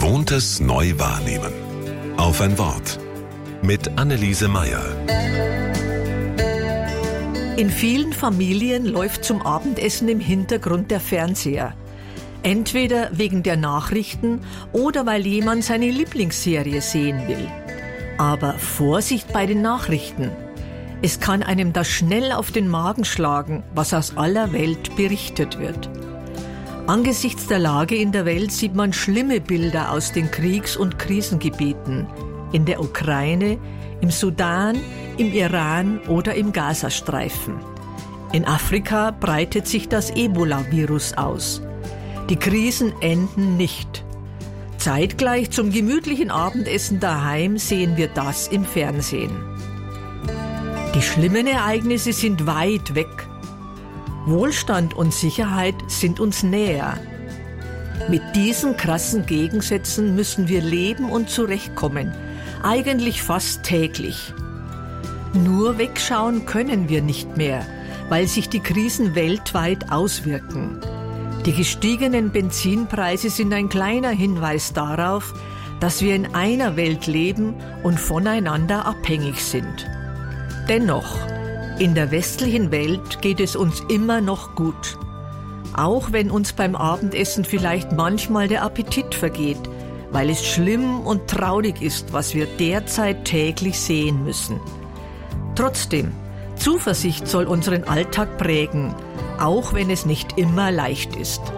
Gewohntes neu wahrnehmen. Auf ein Wort. Mit Anneliese Meyer. In vielen Familien läuft zum Abendessen im Hintergrund der Fernseher. Entweder wegen der Nachrichten oder weil jemand seine Lieblingsserie sehen will. Aber Vorsicht bei den Nachrichten. Es kann einem da schnell auf den Magen schlagen, was aus aller Welt berichtet wird. Angesichts der Lage in der Welt sieht man schlimme Bilder aus den Kriegs- und Krisengebieten. In der Ukraine, im Sudan, im Iran oder im Gazastreifen. In Afrika breitet sich das Ebola-Virus aus. Die Krisen enden nicht. Zeitgleich zum gemütlichen Abendessen daheim sehen wir das im Fernsehen. Die schlimmen Ereignisse sind weit weg. Wohlstand und Sicherheit sind uns näher. Mit diesen krassen Gegensätzen müssen wir leben und zurechtkommen, eigentlich fast täglich. Nur wegschauen können wir nicht mehr, weil sich die Krisen weltweit auswirken. Die gestiegenen Benzinpreise sind ein kleiner Hinweis darauf, dass wir in einer Welt leben und voneinander abhängig sind. Dennoch, in der westlichen Welt geht es uns immer noch gut. Auch wenn uns beim Abendessen vielleicht manchmal der Appetit vergeht, weil es schlimm und traurig ist, was wir derzeit täglich sehen müssen. Trotzdem, Zuversicht soll unseren Alltag prägen, auch wenn es nicht immer leicht ist.